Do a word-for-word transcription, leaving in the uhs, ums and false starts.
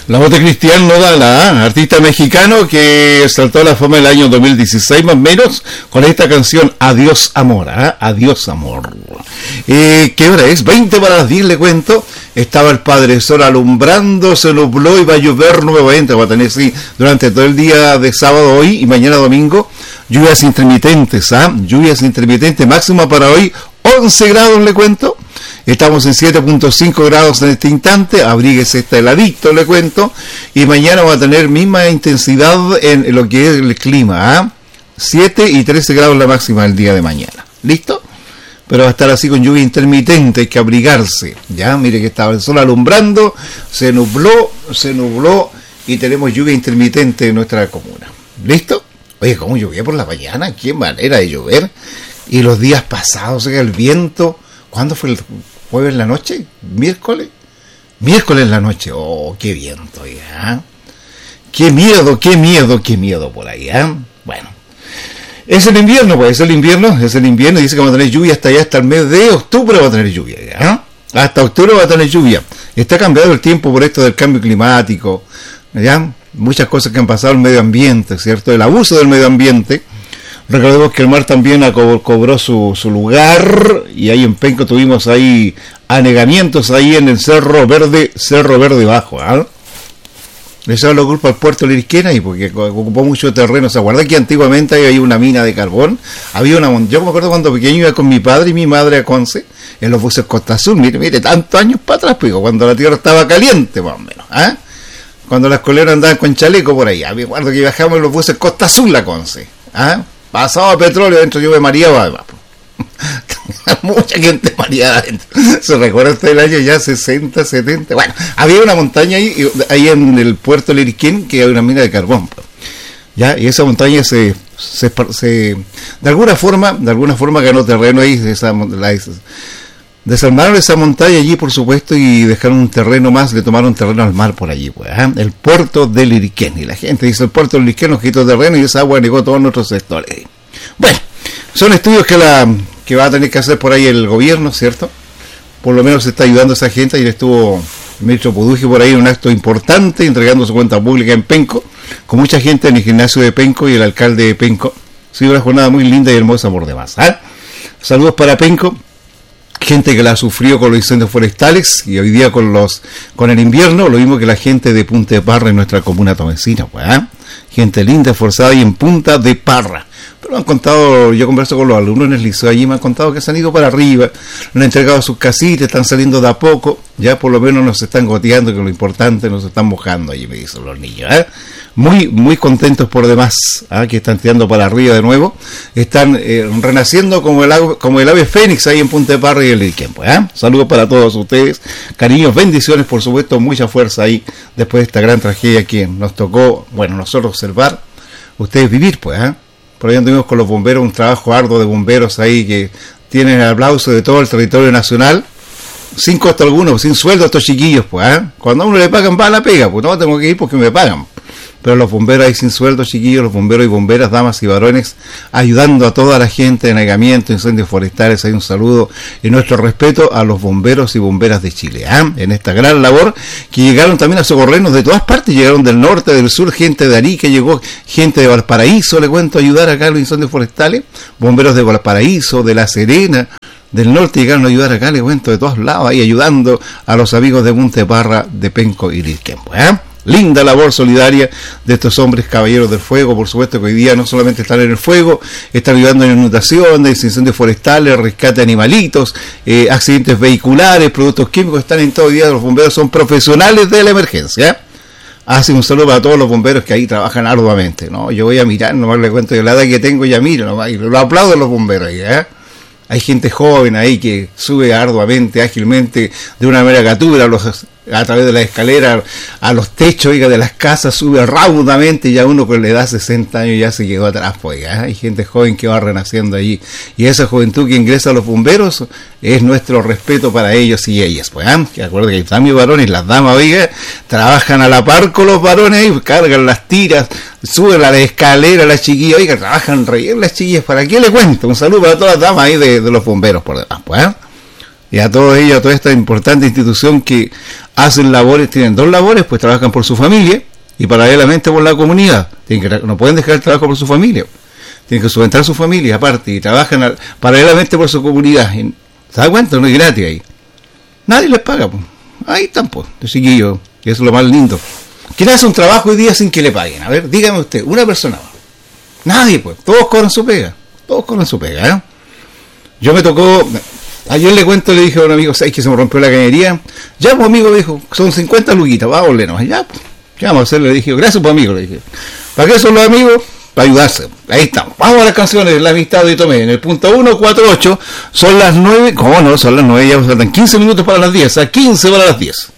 La voz de Cristian Nodal, ¿eh? Artista mexicano que saltó a la fama el año dos mil dieciséis más o menos con esta canción Adiós Amor, ¿eh? Adiós Amor. Eh, ¿Qué hora es? veinte para las diez, le cuento. Estaba el Padre Sol alumbrando, se nubló y va a llover nuevamente. Va a tener, sí, durante todo el día de sábado hoy y mañana domingo, lluvias intermitentes, ¿ah? ¿eh? Lluvias intermitentes, máxima para hoy once grados, le cuento. Estamos en siete punto cinco grados en este instante, abríguese este heladito, le cuento, y mañana va a tener misma intensidad en lo que es el clima, ¿eh? siete y trece grados la máxima el día de mañana, ¿listo? Pero va a estar así con lluvia intermitente, hay que abrigarse, ya, mire que estaba el sol alumbrando, se nubló, se nubló, y tenemos lluvia intermitente en nuestra comuna, ¿listo? Oye, ¿cómo llovía por la mañana? ¿Qué manera de llover? Y los días pasados, o sea, el viento, ¿cuándo fue el jueves en la noche? ¿Miércoles? Miércoles en la noche, oh, qué viento, ya. Qué miedo, qué miedo, qué miedo por ahí, ¿eh? Bueno, es el invierno, pues, es el invierno, es el invierno, dice que va a tener lluvia hasta allá, hasta el mes de octubre va a tener lluvia, ¿ya? Hasta octubre va a tener lluvia. Está cambiado el tiempo por esto del cambio climático, ¿ya? Muchas cosas que han pasado en el medio ambiente, ¿cierto? El abuso del medio ambiente. Recordemos que el mar también co- cobró su, su lugar, y ahí en Penco tuvimos ahí anegamientos ahí en el Cerro Verde, Cerro Verde Bajo, ¿ah? Le echaba la culpa al puerto de Lirquena y porque ocupó mucho terreno. ¿Se acuerda que antiguamente había una mina de carbón? Había una, yo me acuerdo cuando pequeño iba con mi padre y mi madre a Conce, en los buses Costa Azul, mire, mire, tantos años para atrás, pues, cuando la tierra estaba caliente, más o menos, ¿ah? Cuando las coleras andaban con chaleco por ahí, me acuerdo que viajamos en los buses Costa Azul a Conce, ¿ah? Pasaba petróleo dentro, yo me mareaba además. Mucha gente mareada adentro. Se recuerda usted el año ya sesenta, setenta. Bueno, había una montaña ahí, ahí en el puerto de Liriquén, que había una mina de carbón. Ya, y esa montaña se, se, se de alguna forma, de alguna forma ganó terreno ahí, esa, la, desarmaron esa montaña allí, por supuesto, y dejaron un terreno más, le tomaron terreno al mar por allí, pues, ¿eh? El puerto de Liriquén. Y la gente dice, el puerto de Liriquén nos quitó terreno y esa agua negó todos nuestros sectores. Bueno, son estudios que la que va a tener que hacer por ahí el gobierno, ¿cierto? Por lo menos se está ayudando a esa gente. Ayer estuvo el ministro Puduji por ahí en un acto importante, entregando su cuenta pública en Penco, con mucha gente en el gimnasio de Penco y el alcalde de Penco. Ha sido una jornada muy linda y hermosa por demás, ¿eh? Saludos para Penco. Gente que la sufrió con los incendios forestales y hoy día con los con el invierno, lo mismo que la gente de Punta de Parra en nuestra comuna tomecina, pues, ¿eh? Gente linda, esforzada y en Punta de Parra. Pero me han contado, yo converso con los alumnos en el liceo allí, me han contado que se han ido para arriba, han entregado sus casitas, están saliendo de a poco, ya por lo menos nos están goteando, que lo importante, nos están mojando allí, me dicen los niños, ¿eh? Muy, muy contentos por demás, ¿eh? Que están tirando para arriba de nuevo, están eh, renaciendo como el, ave, como el ave fénix ahí en Punta de Parra y el Liriquén, pues, ¿eh? Saludos para todos ustedes, cariños, bendiciones, por supuesto, mucha fuerza ahí, después de esta gran tragedia que nos tocó, bueno, nosotros observar, ustedes vivir, pues, ¿eh? Por ahí anduvimos con los bomberos, un trabajo arduo de bomberos ahí que tienen el aplauso de todo el territorio nacional, sin costo alguno, sin sueldo a estos chiquillos, pues, ¿eh? Cuando a uno le pagan, va a la pega, pues no, tengo que ir porque me pagan. Pero los bomberos ahí sin sueldo, chiquillos, los bomberos y bomberas, damas y varones, ayudando a toda la gente en anegamiento, incendios forestales. Hay un saludo y nuestro respeto a los bomberos y bomberas de Chile, ¿eh? En esta gran labor, que llegaron también a socorrernos de todas partes, llegaron del norte, del sur, gente de Arica, llegó gente de Valparaíso, le cuento, a ayudar acá a los incendios forestales, bomberos de Valparaíso, de La Serena, del norte llegaron a ayudar acá, le cuento, de todos lados, ahí ayudando a los amigos de Punta de Parra, de Penco y Liriquén, ¿eh? Linda labor solidaria de estos hombres caballeros del fuego, por supuesto que hoy día no solamente están en el fuego, están ayudando en inundaciones, incendios forestales, rescate de animalitos, eh, accidentes vehiculares, productos químicos, están en todo el día. Los bomberos son profesionales de la emergencia. Hacen un saludo para todos los bomberos que ahí trabajan arduamente, ¿no? Yo voy a mirar, nomás le cuento de la edad que tengo, ya miro, nomás, y lo aplaudo a los bomberos ahí, ¿eh? Hay gente joven ahí que sube arduamente, ágilmente, de una mera catura, los a través de la escalera a los techos, oiga, de las casas, sube raudamente, y ya uno con la edad de sesenta años ya se quedó atrás, pues, ¿eh? Hay gente joven que va renaciendo allí, y esa juventud que ingresa a los bomberos es nuestro respeto para ellos y ellas, pues, ¿eh? Que acuerdo que están mis varones, las damas, oiga, trabajan a la par con los varones y cargan las tiras, suben a la escalera las chiquillas, oiga, trabajan re bien las chiquillas. ¿Para qué le cuento? Un saludo para todas las damas ahí de, de los bomberos por demás, pues, ¿eh? y a todos ellos, a toda esta importante institución que hacen labores, tienen dos labores, pues trabajan por su familia y paralelamente por la comunidad. Tienen que, no pueden dejar el trabajo por su familia, tienen que sustentar a su familia aparte y trabajan al, paralelamente por su comunidad. ¿Se da cuenta? No es gratis ahí. Nadie les paga, pues. Ahí están, pues, de chiquillos, y eso es lo más lindo. ¿Quién hace un trabajo hoy día sin que le paguen? A ver, dígame usted, una persona más. Nadie, pues, todos cobran su pega, todos cobran su pega, ¿eh? Yo me tocó, ayer le cuento, le dije a un amigo, ¿sabes que se me rompió la cañería? Ya, pues, amigo, dijo, son cincuenta luquitas, vámonos, ya, pues, ¿qué vamos a hacer? Le dije, gracias, pues, amigo, le dije. ¿Para qué son los amigos? Para ayudarse. Ahí estamos. Vamos a las canciones, la amistad de Tomé. En el punto ciento cuarenta y ocho, son las nueve, ¿cómo no? Son las nueve, ya faltan quince minutos para las diez, a quince para las diez.